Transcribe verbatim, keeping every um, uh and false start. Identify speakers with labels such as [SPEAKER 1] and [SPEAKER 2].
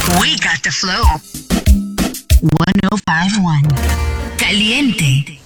[SPEAKER 1] We got the flow. Uno cinco uno. Caliente.